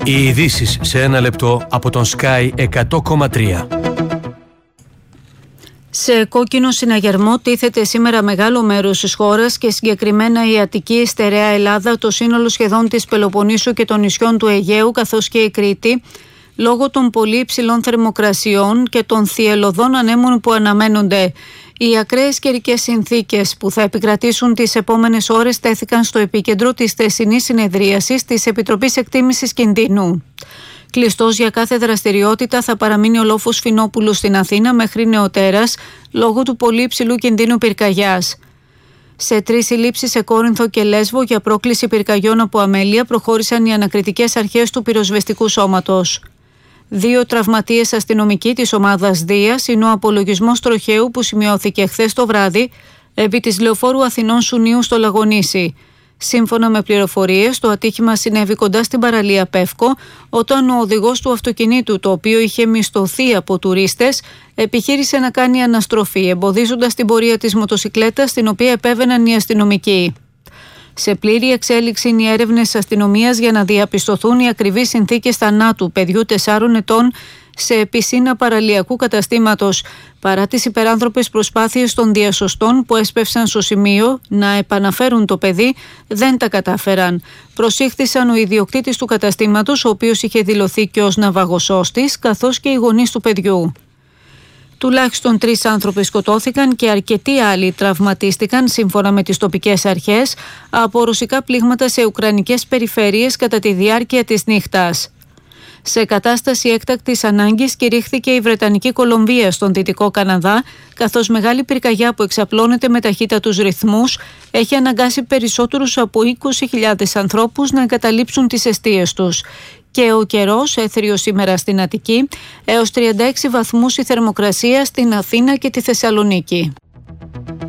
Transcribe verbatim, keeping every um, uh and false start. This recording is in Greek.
Οι ειδήσεις σε ένα λεπτό από τον Sky εκατό κόμμα τρία. Σε κόκκινο συναγερμό τίθεται σήμερα μεγάλο μέρος της χώρας και συγκεκριμένα η Αττική, η στερεά Ελλάδα, το σύνολο σχεδόν της Πελοποννήσου και των νησιών του Αιγαίου καθώς και η Κρήτη, λόγω των πολύ υψηλών θερμοκρασιών και των θυελλωδών ανέμων που αναμένονται. Οι ακραίες καιρικές συνθήκες που θα επικρατήσουν τις επόμενες ώρες τέθηκαν στο επίκεντρο της χθεσινής συνεδρίασης της Επιτροπής Εκτίμησης Κινδύνου. Κλειστός για κάθε δραστηριότητα θα παραμείνει ο λόφος Φινόπουλου στην Αθήνα μέχρι νεοτέρας λόγω του πολύ υψηλού κινδύνου πυρκαγιάς. Σε τρεις συλλήψεις σε Κόρινθο και Λέσβο για πρόκληση πυρκαγιών από αμέλεια προχώρησαν οι ανακριτικές αρχές του πυροσβεστικού σώματος. Δύο τραυματίες αστυνομικοί της ομάδας Δίας είναι ο απολογισμός τροχαίου που σημειώθηκε χθες το βράδυ επί της λεωφόρου Αθηνών Σουνίου στο Λαγονήσι. Σύμφωνα με πληροφορίες, το ατύχημα συνέβη κοντά στην παραλία Πεύκο, όταν ο οδηγός του αυτοκινήτου, το οποίο είχε μισθωθεί από τουρίστες, επιχείρησε να κάνει αναστροφή, εμποδίζοντας την πορεία της μοτοσικλέτας, στην οποία επέβαιναν οι αστυνομικοί. Σε πλήρη εξέλιξη είναι οι έρευνες της αστυνομίας για να διαπιστωθούν οι ακριβείς συνθήκες θανάτου παιδιού τεσσάρων ετών σε πισίνα παραλιακού καταστήματος, παρά τις υπεράνθρωπες προσπάθειες των διασωστών που έσπευσαν στο σημείο να επαναφέρουν το παιδί, δεν τα κατάφεραν. Προσήχθησαν ο ιδιοκτήτης του καταστήματος, ο οποίος είχε δηλωθεί και ως ναυαγοσώστης, καθώς και οι γονείς του παιδιού. Τουλάχιστον τρεις άνθρωποι σκοτώθηκαν και αρκετοί άλλοι τραυματίστηκαν, σύμφωνα με τις τοπικές αρχές, από ρωσικά πλήγματα σε ουκρανικές περιφέρειες κατά τη διάρκεια της νύχτας. Σε κατάσταση έκτακτης ανάγκης κηρύχθηκε η Βρετανική Κολομβία στον Δυτικό Καναδά, καθώς μεγάλη πυρκαγιά που εξαπλώνεται με ταχύτατους ρυθμούς έχει αναγκάσει περισσότερους από είκοσι χιλιάδες ανθρώπους να εγκαταλείψουν τις εστίες τους. Και ο καιρός έθριος σήμερα στην Αττική, έως τριάντα έξι βαθμούς η θερμοκρασία στην Αθήνα και τη Θεσσαλονίκη.